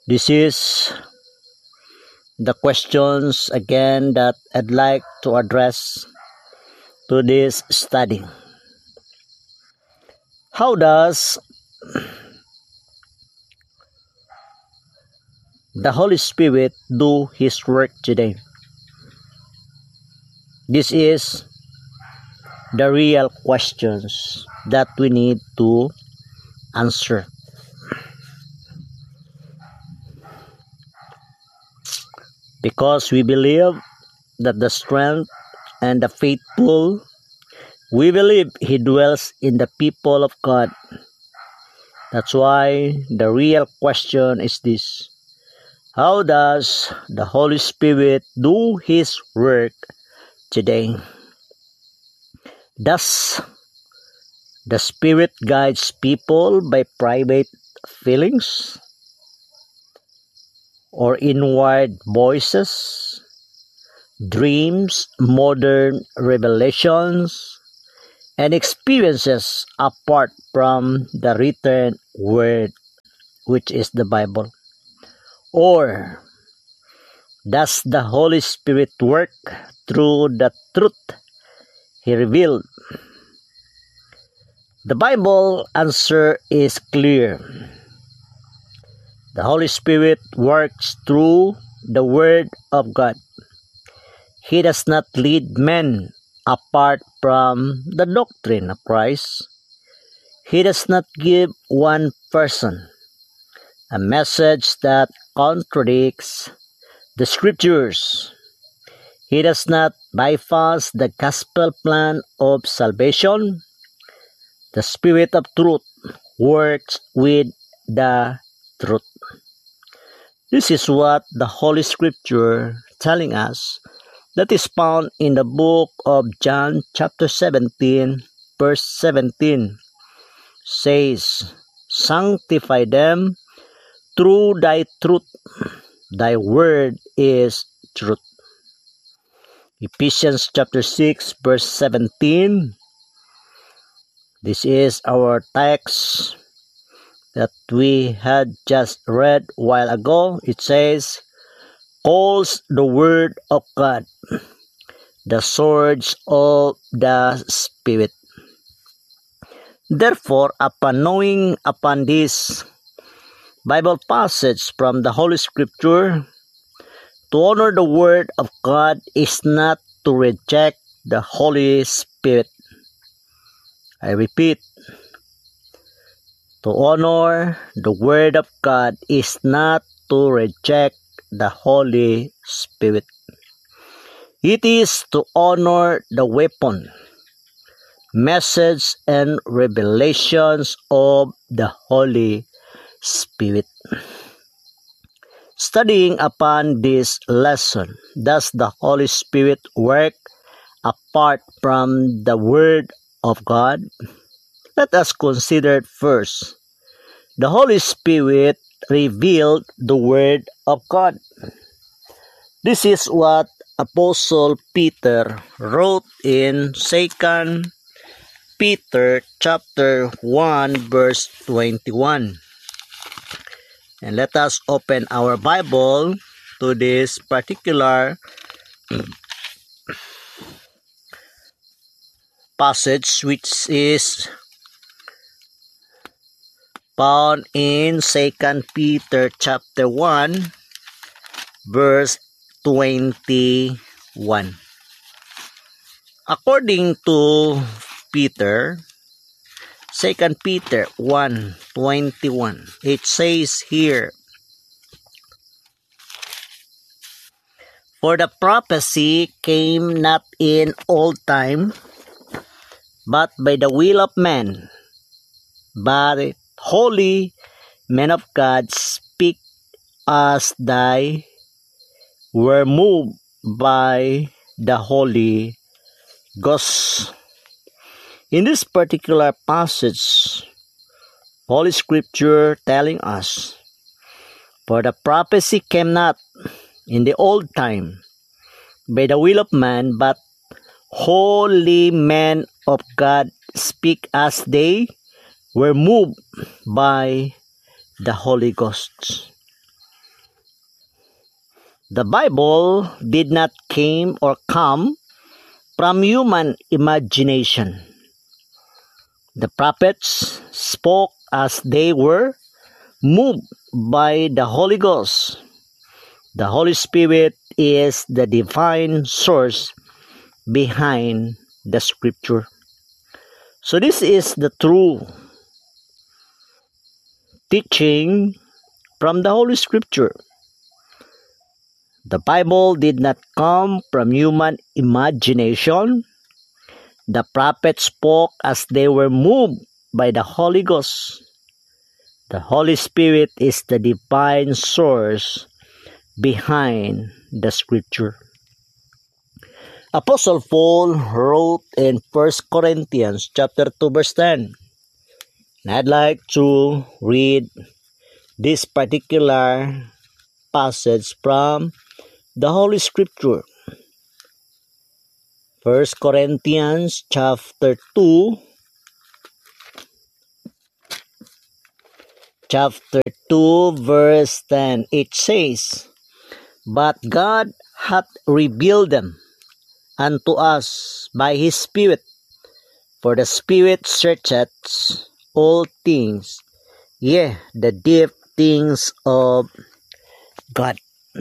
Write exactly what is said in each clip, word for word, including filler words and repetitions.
This is the questions again that I'd like to address to this study. How does the Holy Spirit do His work today? This is the real questions that we need to answer. Because we believe that the strength and the faithful, we believe He dwells in the people of God. That's why the real question is this: how does the Holy Spirit do His work today? Does the Spirit guides people by private feelings or inward voices, dreams, modern revelations, and experiences apart from the written word, which is the Bible? Or does the Holy Spirit work through the truth He revealed? The Bible answer is clear. The Holy Spirit works through the Word of God. He does not lead men apart from the doctrine of Christ. He does not give one person a message that contradicts the Scriptures. He does not bypass the gospel plan of salvation. The Spirit of truth works with the truth. This is what the Holy Scripture telling us, that is found in the book of John chapter seventeen verse seventeen. Says, "Sanctify them through thy truth. Thy word is truth." Ephesians chapter six verse seventeen. This is our text that we had just read a while ago. It says, calls the word of God the swords of the Spirit. Therefore, upon knowing upon this Bible passage from the Holy Scripture, to honor the word of God is not to reject the Holy Spirit. I repeat, to honor the Word of God is not to reject the Holy Spirit. It is to honor the weapon, message, and revelations of the Holy Spirit. Studying upon this lesson, does the Holy Spirit work apart from the Word of God? Let us consider first, the Holy Spirit revealed the Word of God. This is what Apostle Peter wrote in Second Peter chapter one verse twenty-one. And let us open our Bible to this particular passage, which is found in Second Peter chapter one verse twenty-one. According to Peter, Second Peter one twenty-one, it says here, "For the prophecy came not in old time, but by the will of man, but holy men of God speak as they were moved by the Holy Ghost." In this particular passage, Holy Scripture telling us, for the prophecy came not in the old time by the will of man, but holy men of God speak as they were moved by the Holy Ghost. The Bible did not came or come from human imagination. The prophets spoke as they were moved by the Holy Ghost. The Holy Spirit is the divine source behind the scripture. So this is the true teaching from the Holy Scripture. The Bible did not come from human imagination. The prophets spoke as they were moved by the Holy Ghost. The Holy Spirit is the divine source behind the Scripture. Apostle Paul wrote in First Corinthians chapter two verse ten. And I'd like to read this particular passage from the Holy Scripture. First Corinthians chapter two, chapter two verse ten. It says, "But God hath revealed them unto us by his Spirit, for the Spirit searcheth all things, yea, the deep things of God."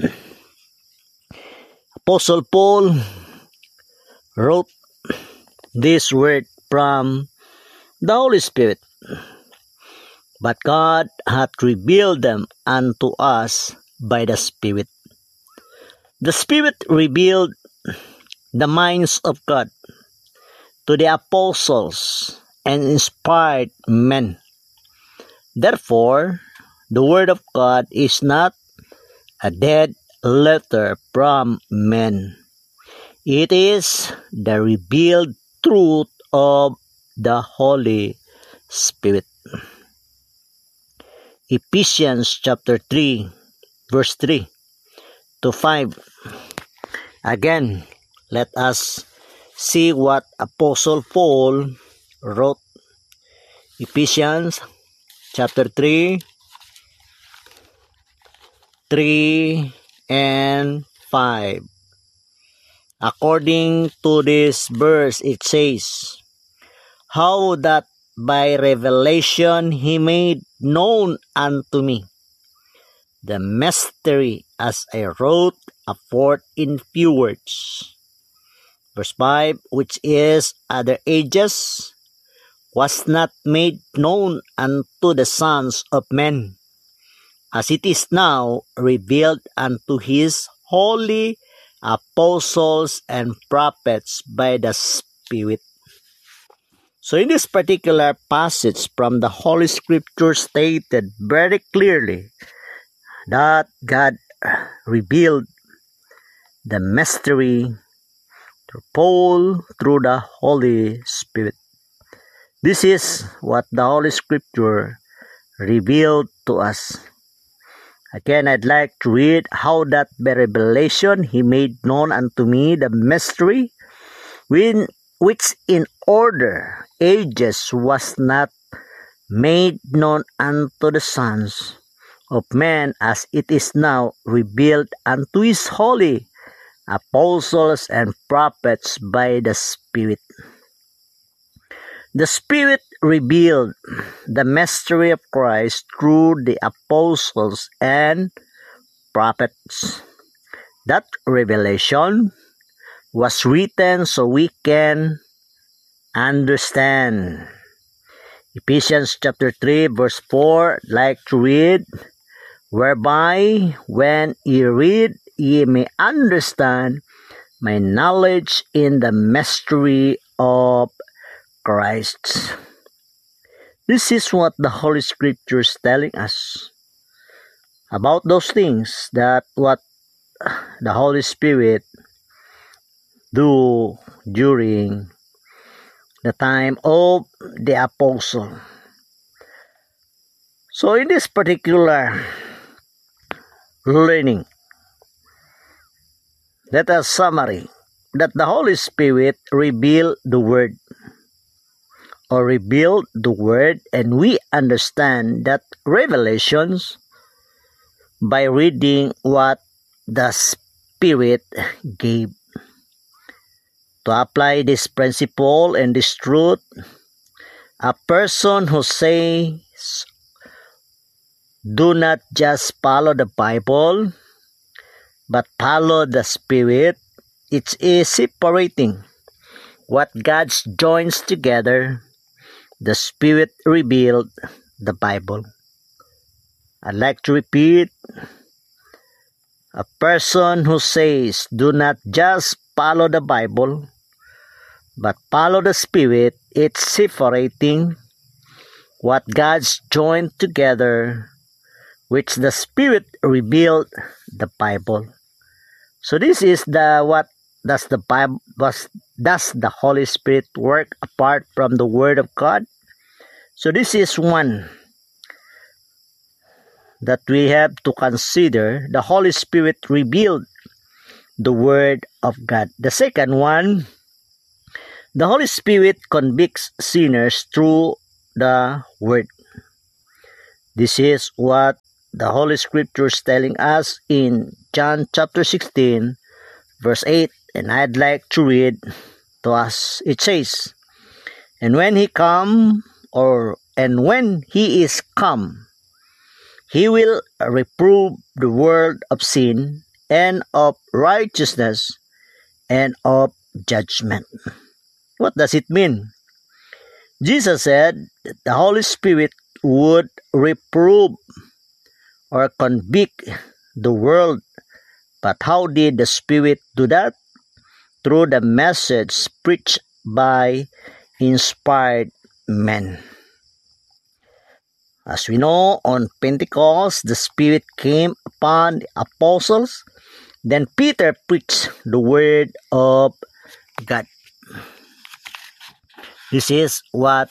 Apostle Paul wrote this word from the Holy Spirit. But God hath revealed them unto us by the Spirit. The Spirit revealed the minds of God to the apostles and inspired men. Therefore, the Word of God is not a dead letter from men. It is the revealed truth of the Holy Spirit. Ephesians chapter three, verse three to five. Again, let us see what Apostle Paul wrote. Ephesians chapter three, three and five. According to this verse, it says, "How that by revelation he made known unto me the mystery, as I wrote afore in few words." Verse five, "Which is other ages was not made known unto the sons of men, as it is now revealed unto his holy apostles and prophets by the Spirit." So in this particular passage from the Holy Scripture stated very clearly that God revealed the mystery to Paul through the Holy Spirit. This is what the Holy Scripture revealed to us. Again, I'd like to read, "How that by revelation he made known unto me the mystery, when, which in order ages was not made known unto the sons of men, as it is now revealed unto his holy apostles and prophets by the Spirit." The Spirit revealed the mystery of Christ through the apostles and prophets. That revelation was written so we can understand. Ephesians chapter three verse four, like to read, "Whereby when ye read, ye may understand my knowledge in the mystery of Christ." This is what the Holy Scripture is telling us about those things that what the Holy Spirit do during the time of the apostle. So in this particular learning, let us summary that the Holy Spirit revealed the Word or revealed the Word, and we understand that revelations by reading what the Spirit gave. To apply this principle and this truth, a person who says, do not just follow the Bible, but follow the Spirit, it is separating what God joins together. The Spirit revealed the Bible. I'd like to repeat, a person who says, do not just follow the Bible, but follow the Spirit, it's separating what God's joined together, which the Spirit revealed the Bible. So this is the what does the Bible was does the Holy Spirit work apart from the Word of God? So this is one that we have to consider. The Holy Spirit revealed the Word of God. The second one, the Holy Spirit convicts sinners through the Word. This is what the Holy Scripture is telling us in John chapter sixteen, verse eight, and I'd like to read to us. It says, And when he come, or and when he is come, he will reprove the world of sin, and of righteousness, and of judgment. What does it mean? Jesus said that the Holy Spirit would reprove or convict the world. But how did the Spirit do that? Through the message preached by inspired men. As we know, on Pentecost, the Spirit came upon the apostles. Then Peter preached the Word of God. This is what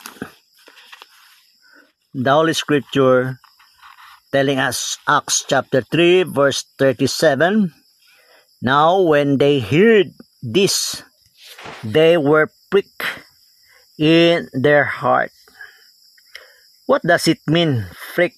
the Holy Scripture telling us. Acts chapter three, verse thirty-seven. Now when they heard this, they were pricked in their heart. What does it mean, prick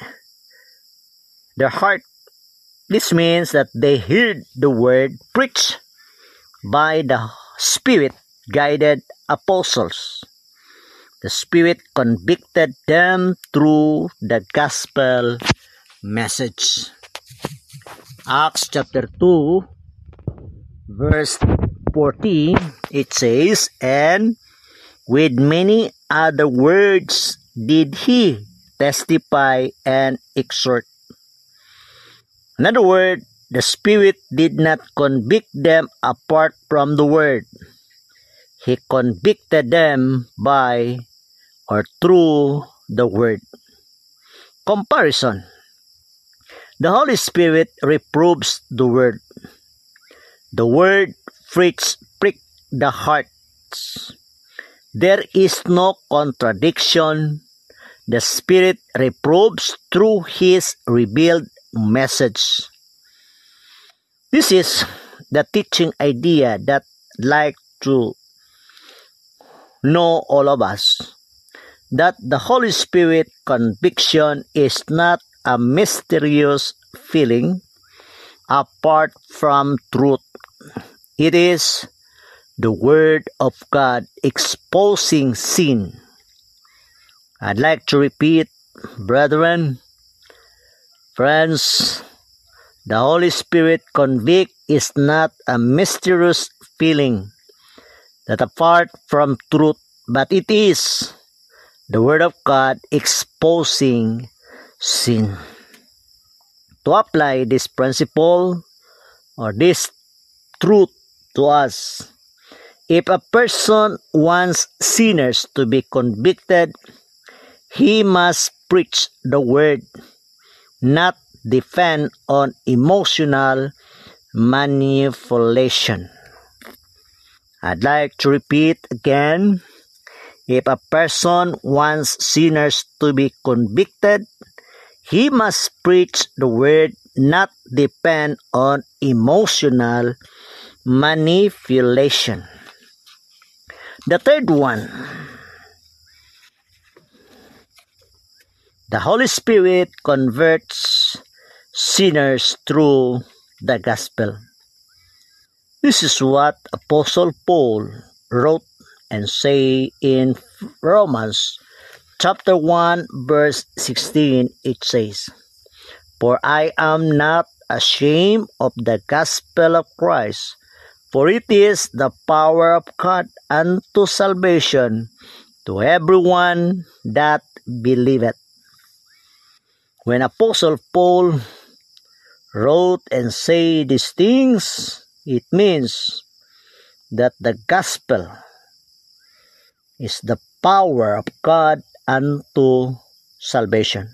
their heart? This means that they heard the word preached by the Spirit-guided apostles. The Spirit convicted them through the gospel message. Acts chapter two, verse fourteen, it says, And with many other words did he testify and exhort. In other words, the Spirit did not convict them apart from the Word. He convicted them by or through the Word. Comparison. The Holy Spirit reproves the Word. The Word pricks prick the hearts. There is no contradiction. The Spirit reproves through His revealed message. This is the teaching idea that I'd like to know all of us, that the Holy Spirit conviction is not a mysterious feeling apart from truth. It is the Word of God exposing sin. I'd like to repeat, brethren, friends, the Holy Spirit convict is not a mysterious feeling that apart from truth, but it is the Word of God exposing sin. To apply this principle or this truth to us, if a person wants sinners to be convicted, he must preach the Word, not depend on emotional manipulation. I'd like to repeat again, if a person wants sinners to be convicted, he must preach the Word, not depend on emotional manipulation. The third one, the Holy Spirit converts sinners through the gospel. This is what Apostle Paul wrote and say in Romans chapter one verse sixteen. It says, "For I am not ashamed of the gospel of Christ, for it is the power of God unto salvation to everyone that believeth." When Apostle Paul wrote and say these things, it means that the gospel is the power of God unto salvation.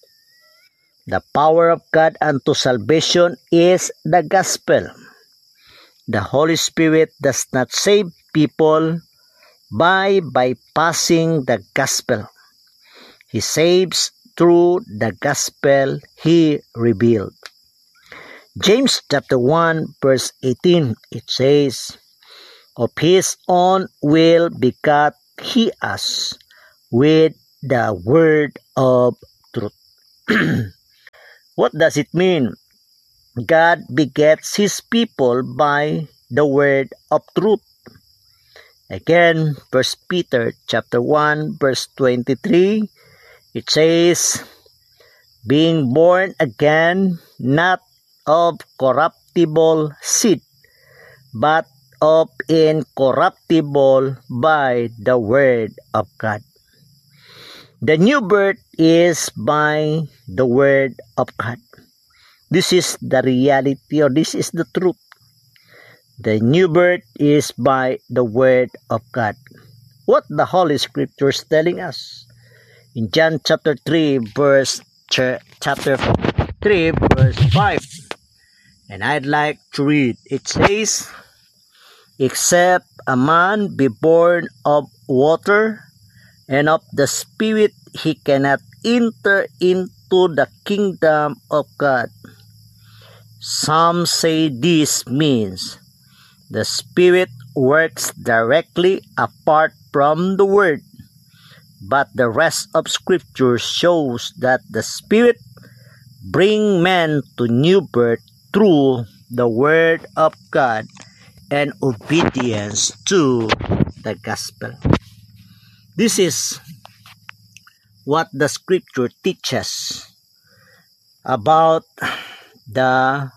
The power of God unto salvation is the gospel. The Holy Spirit does not save people by bypassing the gospel. He saves through the gospel He revealed. James chapter one verse eighteen, it says, "Of His own will begot He us with the word of truth." What does it mean? God begets His people by the word of truth. Again, First Peter chapter one verse twenty-three, it says, "Being born again, not of corruptible seed, but of incorruptible by the word of God." The new birth is by the word of God. This is the reality, or this is the truth. The new birth is by the word of God. What the Holy Scripture is telling us in John chapter three verse chapter three verse five. And I'd like to read. It says, "Except a man be born of water and of the Spirit, he cannot enter into the kingdom of God." Some say this means the Spirit works directly apart from the Word, but the rest of Scripture shows that the Spirit brings men to new birth through the Word of God and obedience to the gospel. This is what the Scripture teaches about the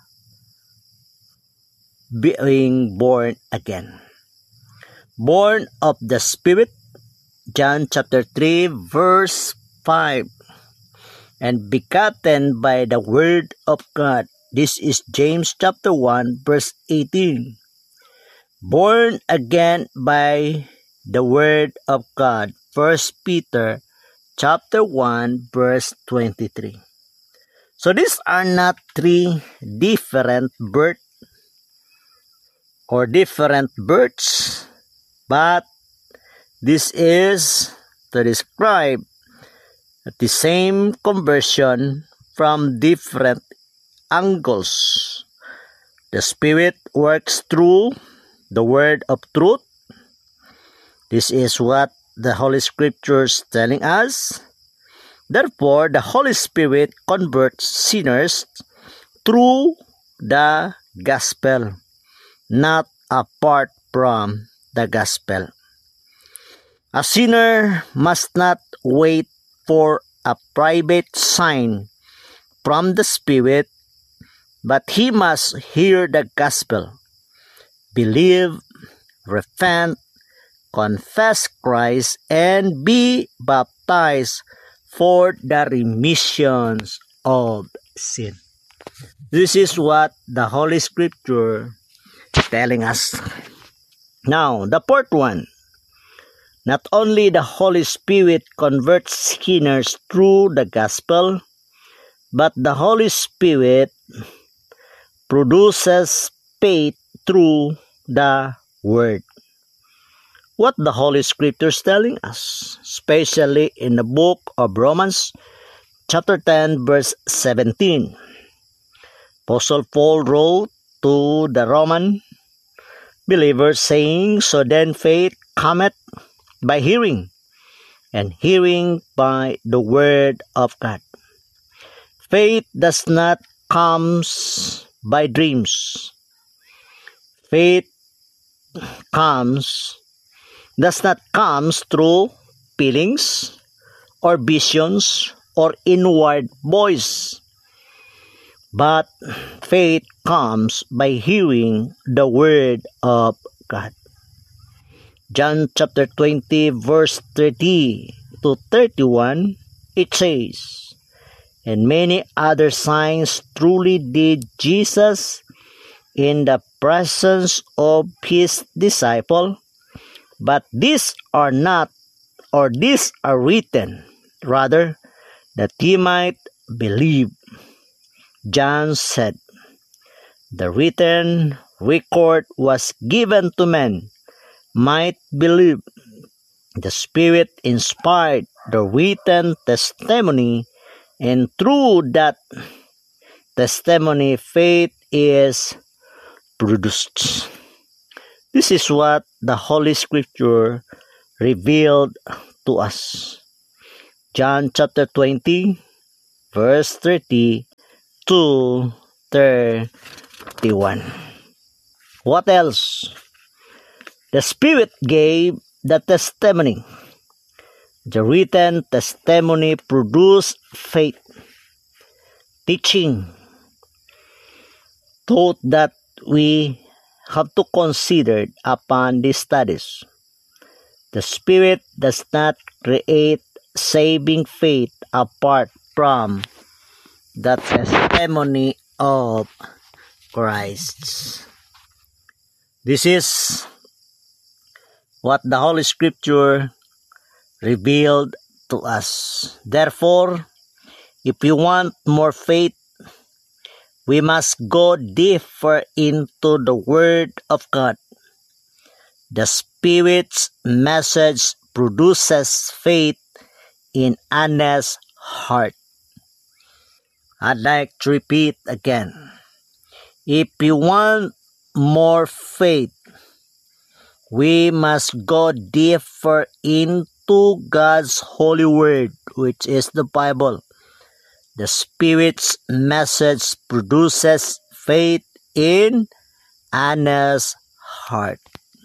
being born again. Born of the Spirit, John chapter three verse five, and begotten by the word of God. This is James chapter one verse eighteen. Born again by the word of God. First Peter chapter one verse twenty-three. So these are not three different births or different births, but this is to describe the same conversion from different angles. The Spirit works through the word of truth. This is what the Holy Scripture is telling us. Therefore, the Holy Spirit converts sinners through the gospel, not apart from the gospel. A sinner must not wait for a private sign from the Spirit, but he must hear the gospel, believe, repent, confess Christ, and be baptized for the remissions of sin. This is what the Holy Scripture is telling us. Now, the fourth one. Not only the Holy Spirit converts sinners through the gospel, but the Holy Spirit produces faith through the Word. What the Holy Scripture is telling us, especially in the book of Romans, chapter ten, verse seventeen. Apostle Paul wrote to the Roman believers saying, "So then faith cometh by hearing, and hearing by the word of God." Faith does not come by dreams. Faith comes, does not comes through feelings or visions or inward voice, but faith comes by hearing the word of God. John chapter twenty verse thirty to thirty-one, it says, "And many other signs truly did Jesus in the presence of his disciple, but these are not, or these are written, rather, that ye might believe." John said, "The written record was given to men, might believe." The Spirit inspired the written testimony, and through that testimony, faith is produced. This is what the Holy Scripture revealed to us. John chapter twenty, verse thirty to thirty-one. What else? The Spirit gave the testimony. The written testimony produced faith. Teaching taught that we have to consider upon these studies. The Spirit does not create saving faith apart from the testimony of Christ. This is what the Holy Scripture revealed to us. Therefore, if we want more faith, we must go deeper into the Word of God. The Spirit's message produces faith in Anna's heart. I'd like to repeat again. If you want more faith, we must go deeper into God's holy word, which is the Bible. The Spirit's message produces faith in Anna's heart.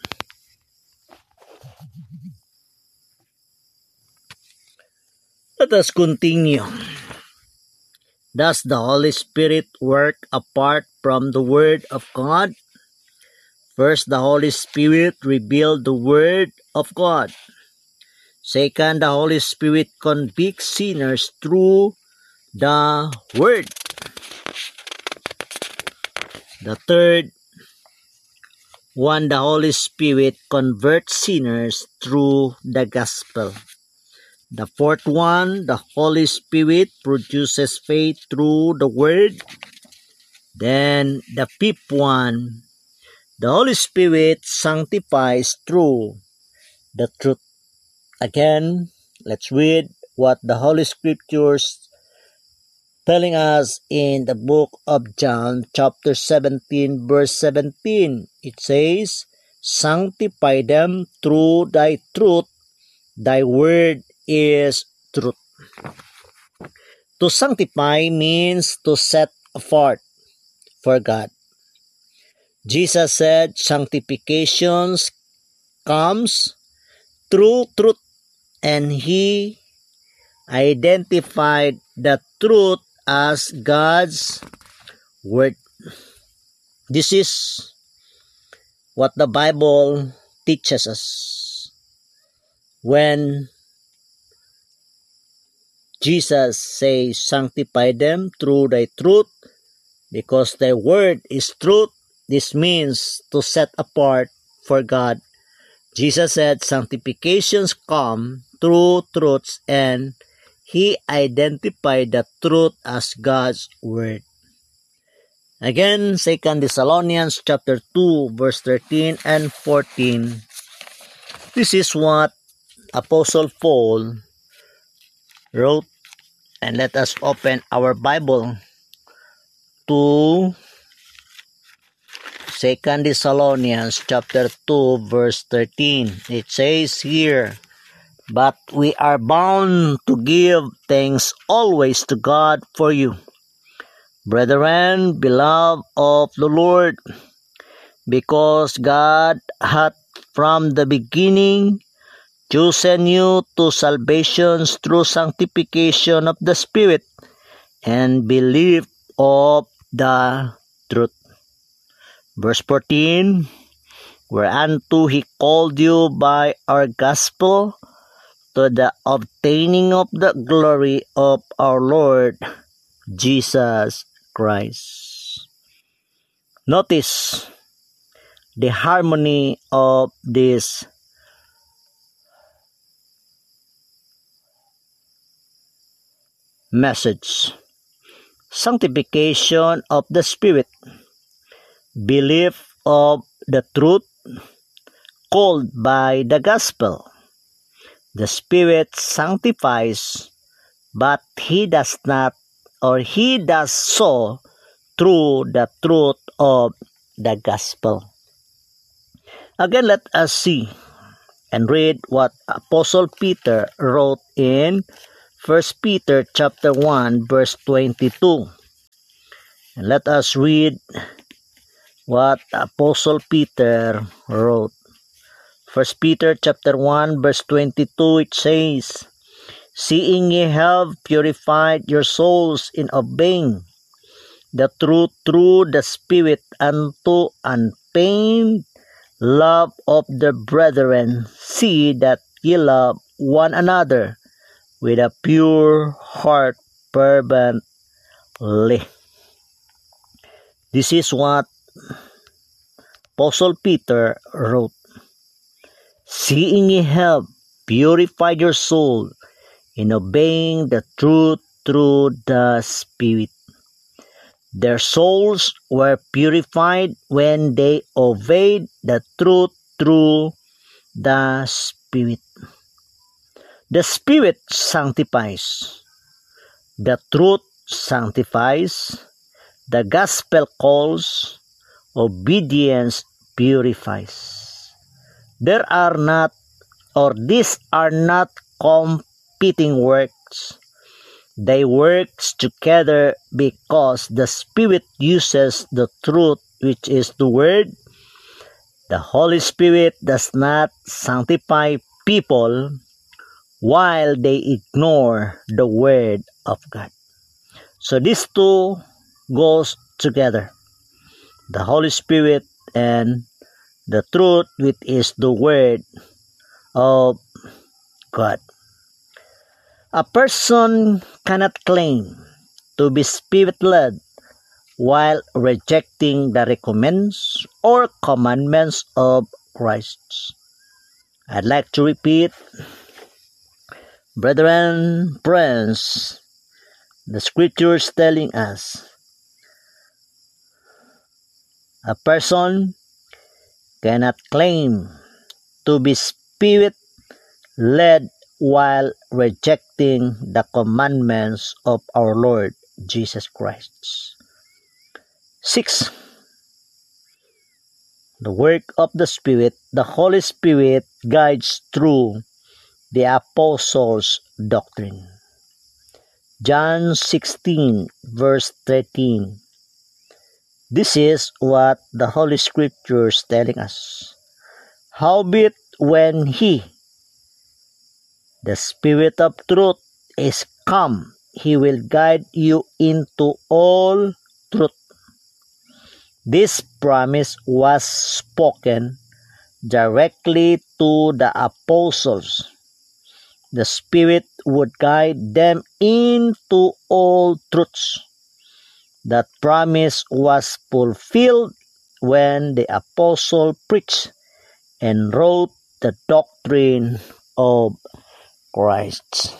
Let us continue. Does the Holy Spirit work apart from the Word of God? First, the Holy Spirit revealed the Word of God. Second, the Holy Spirit convicts sinners through the Word. The third one, the Holy Spirit converts sinners through the Gospel. The fourth one, the Holy Spirit produces faith through the Word. Then the fifth one, the Holy Spirit sanctifies through the truth. Again, let's read what the Holy Scriptures telling us in the book of John chapter seventeen verse seventeen. It says, "Sanctify them through thy truth, thy word is truth." To sanctify means to set apart for God. Jesus said sanctification comes through truth, and he identified the truth as God's word. This is what the Bible teaches us. When Jesus says, "Sanctify them through thy truth, because thy word is truth," this means to set apart for God. Jesus said sanctifications come through truths, and he identified the truth as God's word. Again, Second Thessalonians chapter two verse thirteen and fourteen. This is what Apostle Paul wrote, and let us open our Bible to Second Thessalonians chapter two verse thirteen. It says here, "But we are bound to give thanks always to God for you, brethren, beloved of the Lord, because God hath from the beginning chosen you to salvation through sanctification of the Spirit and belief of the truth. Verse fourteen, whereunto he called you by our gospel to the obtaining of the glory of our Lord Jesus Christ. Notice the harmony of this message. Sanctification of the Spirit, belief of the truth, called by the gospel. The Spirit sanctifies, but He does not, or He does so through the truth of the gospel. Again, let us see and read what Apostle Peter wrote in First Peter chapter one, verse twenty-two. And let us read what Apostle Peter wrote. First Peter chapter one, verse twenty-two, it says, seeing ye have purified your souls in obeying the truth through the Spirit unto unfeigned love of the brethren, see that ye love one another with a pure heart fervently. This is what Apostle Peter wrote. Seeing ye have purified your soul in obeying the truth through the Spirit. Their souls were purified when they obeyed the truth through the Spirit. The Spirit sanctifies. The truth sanctifies. The gospel calls. Obedience purifies. There are not, or these are not competing works. They work together because the Spirit uses the truth, which is the Word. The Holy Spirit does not sanctify people while they ignore the Word of God. So these two goes together. The Holy Spirit and the truth, which is the Word of God. A person cannot claim to be Spirit-led while rejecting the recommends or commandments of Christ. I'd like to repeat, brethren, friends, the scriptures telling us a person cannot claim to be Spirit-led while rejecting the commandments of our Lord Jesus Christ. Six, the work of the Spirit. The Holy Spirit guides through the apostles' doctrine. John sixteen, verse thirteen. This is what the Holy Scripture is telling us. Howbeit when He, the Spirit of truth, is come, He will guide you into all truth. This promise was spoken directly to the apostles. The Spirit would guide them into all truths. That promise was fulfilled when the apostle preached and wrote the doctrine of Christ.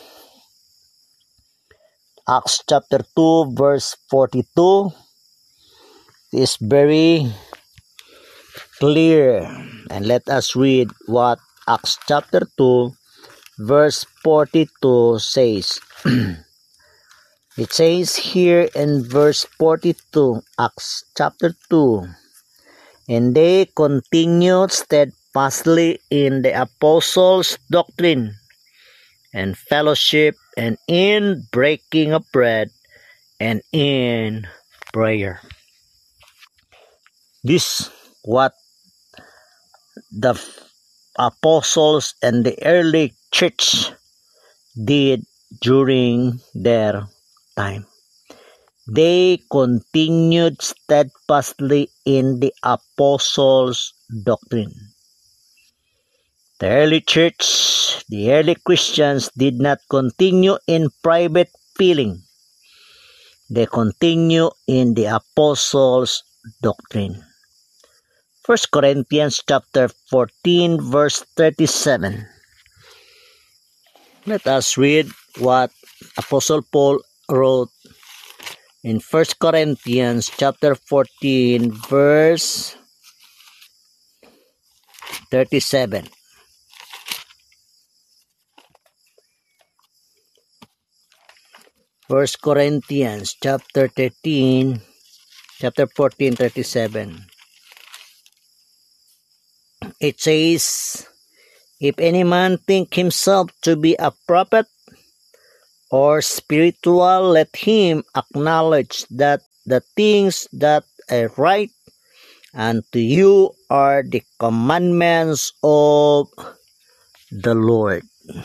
Acts chapter two, verse forty-two is very clear. And let us read what Acts chapter two, verse forty-two says. It says here in verse forty-two, Acts chapter two, and they continued steadfastly in the apostles' doctrine and fellowship, and in breaking of bread, and in prayer. This what the apostles and the early church did during their time. They continued steadfastly in the apostles' doctrine. The early church, the early Christians did not continue in private feeling. They continue in the apostles' doctrine. First Corinthians chapter fourteen verse thirty-seven. Let us read what Apostle Paul wrote in First Corinthians chapter fourteen verse thirty-seven. First Corinthians chapter thirteen, chapter fourteen, thirty-seven. It says, if any man think himself to be a prophet or spiritual, let him acknowledge that the things that I write unto you are the commandments of the Lord.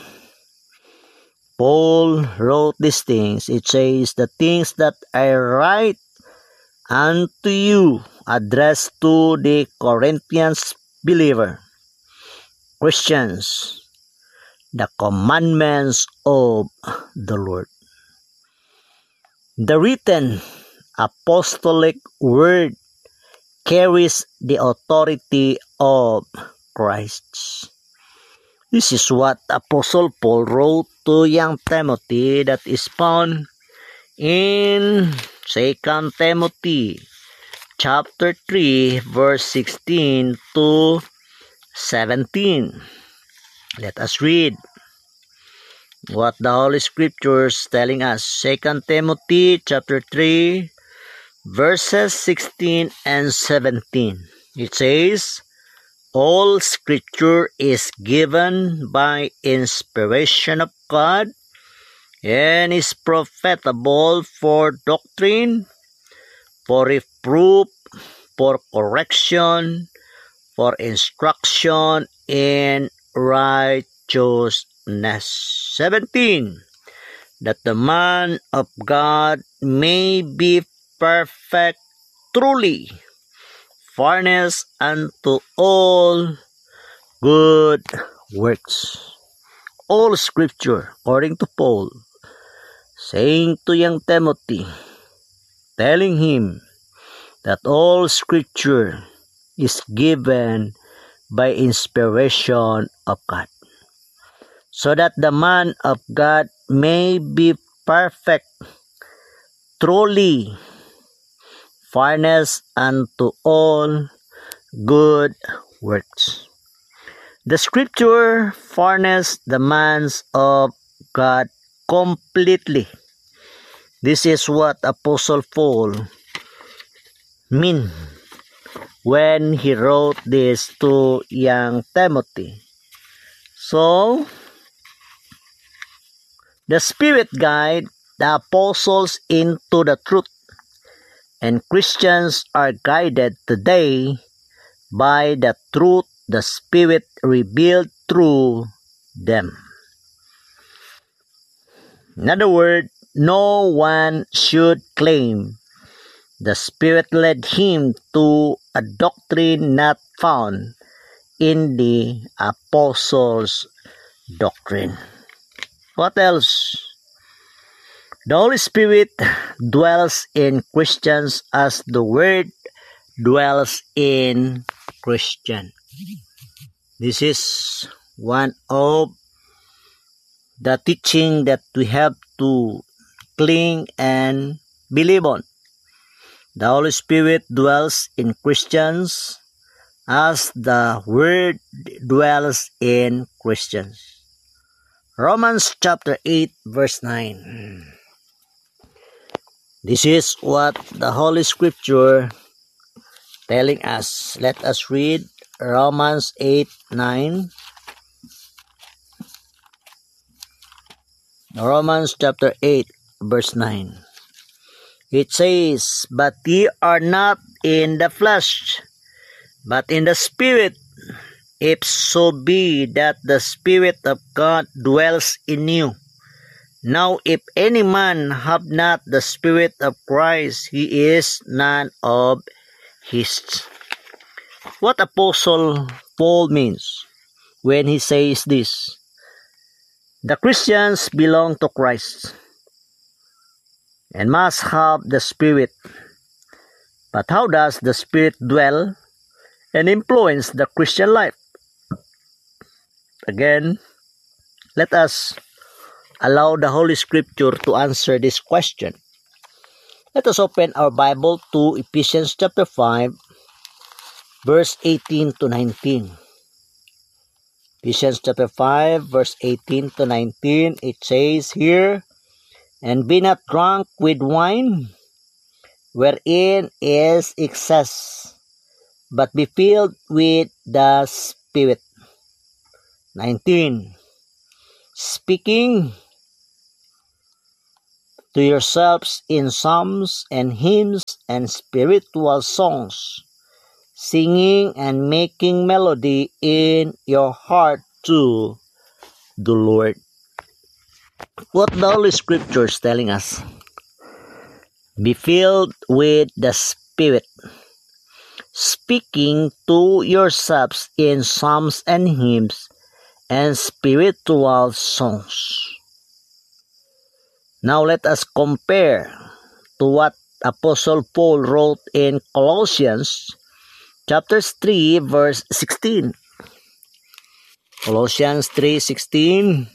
Paul wrote these things. It says, the things that I write unto you, addressed to the Corinthians believer, Christians, the commandments of the Lord. The written apostolic word carries the authority of Christ. This is what Apostle Paul wrote to young Timothy, that is found in Second Timothy chapter three verse sixteen to seventeen. Let us read what the Holy Scriptures telling us. Second Timothy chapter three verses sixteen and seventeen. It says, all Scripture is given by inspiration of God and is profitable for doctrine, for reproof, for correction, for instruction in righteousness. seventeen. That the man of God may be perfect, truly furnished unto all good works. All Scripture, according to Paul, saying to young Timothy, telling him that all Scripture is given by inspiration of God, so that the man of God may be perfect, truly furnished unto all good works. The Scripture furnishes the man of God completely. This is what Apostle Paul mean when he wrote this to young Timothy. So, the Spirit guide the apostles into the truth, and Christians are guided today by the truth the Spirit revealed through them. In other words, no one should claim the Spirit led him to a doctrine not found in the apostles' doctrine. What else? The Holy Spirit dwells in Christians as the Word dwells in Christian. This is one of the teaching that we have to cling and believe on. The Holy Spirit dwells in Christians as the Word dwells in Christians. Romans chapter eight verse nine. This is what the Holy Scripture telling us. Let us read Romans eight nine. Romans chapter eight verse nine. It says, but ye are not in the flesh, but in the Spirit, if so be that the Spirit of God dwells in you. Now if any man have not the Spirit of Christ, he is none of his. What Apostle Paul means when he says this? The Christians belong to Christ and must have the Spirit. But how does the Spirit dwell and influence the Christian life? Again, let us allow the Holy Scripture to answer this question. Let us open our Bible to Ephesians chapter five, verse eighteen to nineteen. Ephesians chapter five, verse eighteen to nineteen, it says here, "And be not drunk with wine, wherein is excess, but be filled with the Spirit." nineteen. "Speaking to yourselves in psalms and hymns and spiritual songs, singing and making melody in your heart to the Lord." What the Holy Scripture is telling us? Be filled with the Spirit, speaking to yourselves in psalms and hymns and spiritual songs. Now let us compare to what Apostle Paul wrote in Colossians chapter three, verse sixteen. Colossians three sixteen.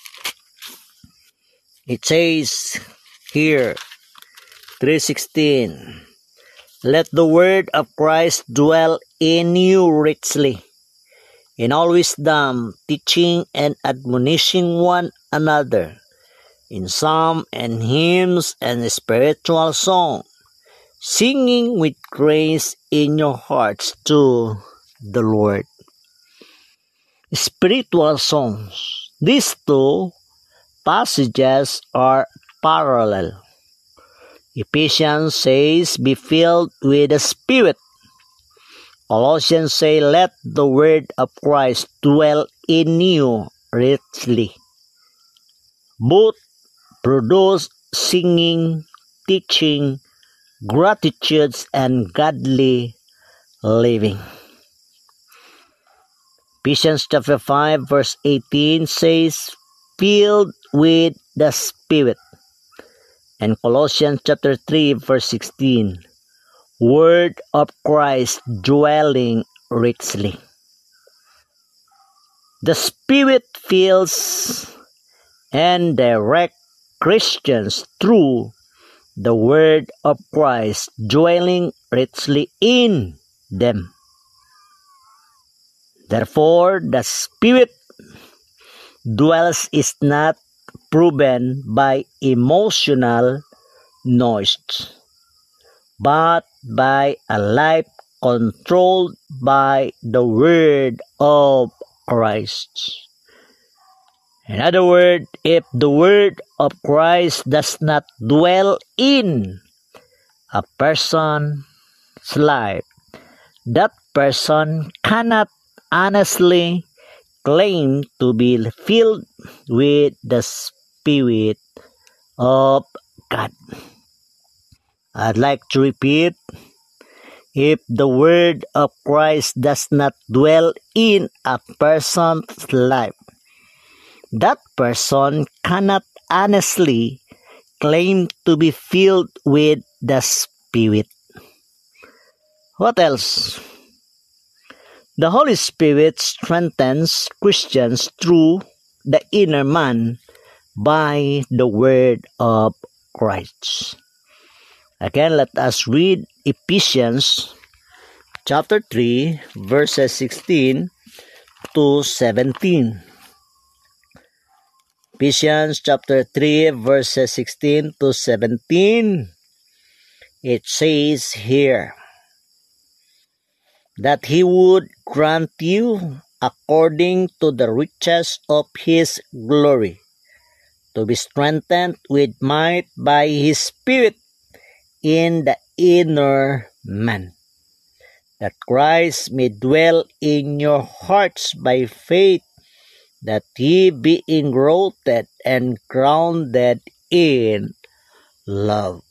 It says here, three sixteen, "Let the word of Christ dwell in you richly, in all wisdom, teaching and admonishing one another in psalm and hymns and spiritual song, singing with grace in your hearts to the Lord." Spiritual songs. These two passages are parallel. Ephesians says, "Be filled with the Spirit." Colossians say, "Let the word of Christ dwell in you richly." Both produce singing, teaching, gratitudes, and godly living. Ephesians chapter five, verse eighteen says, "Filled with the Spirit." And Colossians chapter three, verse sixteen, "Word of Christ dwelling richly." The Spirit fills and directs Christians through the Word of Christ dwelling richly in them. Therefore, the Spirit dwells is not proven by emotional noise, but by a life controlled by the Word of Christ. In other words, if the Word of Christ does not dwell in a person's life, that person cannot honestly claim to be filled with the Spirit of God. I'd like to repeat, if the Word of Christ does not dwell in a person's life, that person cannot honestly claim to be filled with the Spirit. What else? The Holy Spirit strengthens Christians through the inner man by the Word of Christ. Again, let us read Ephesians chapter three, verses sixteen to seventeen. Ephesians chapter three, verses sixteen to seventeen. It says here, "That he would grant you, according to the riches of his glory, to be strengthened with might by his Spirit in the inner man, that Christ may dwell in your hearts by faith, that ye being rooted and grounded in love.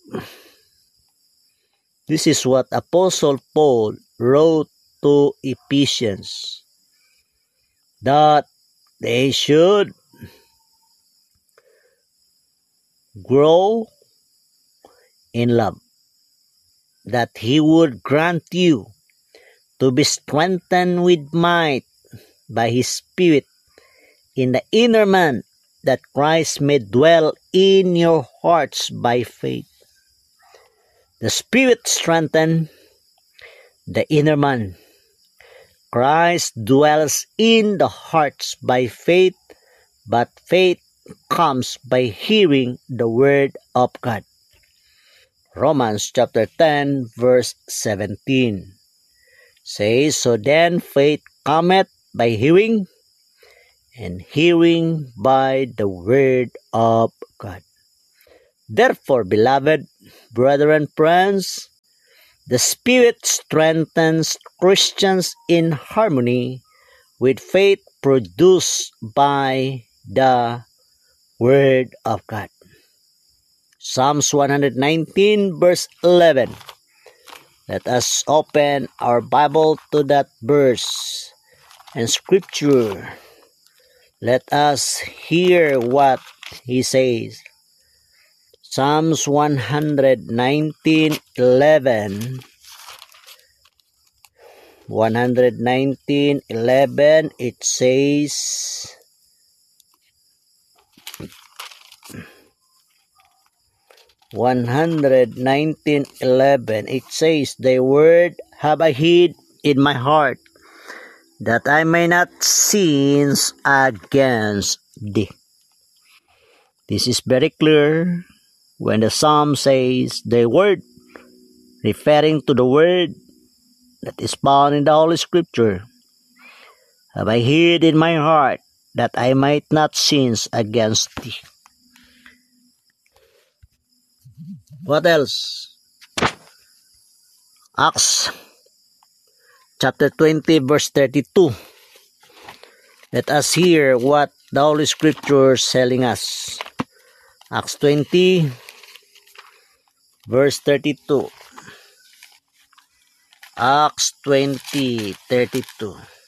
This is what Apostle Paul wrote to Ephesians, that they should grow in love, that he would grant you to be strengthened with might by his Spirit in the inner man, that Christ may dwell in your hearts by faith. The Spirit strengthens the inner man. Christ dwells in the hearts by faith, but faith comes by hearing the word of God. Romans chapter ten verse seventeen says, so then faith cometh by hearing, and hearing by the word of God. Therefore, beloved brethren, friends, the Spirit strengthens Christians in harmony with faith produced by the word of God. Psalms one nineteen verse eleven. Let us open our Bible to that verse and scripture. Let us hear what he says. Psalms one nineteen eleven. one nineteen eleven, it says, one nineteen eleven, it says, thy word have I hid in my heart, that I may not sin against thee. This is very clear when the psalm says the word, referring to the word that is found in the Holy Scripture, have I hid in my heart, that I might not sin against thee. What else? Acts chapter twenty verse thirty-two. Let us hear what the Holy Scripture is telling us. Acts twenty verse thirty-two. Acts twenty thirty-two.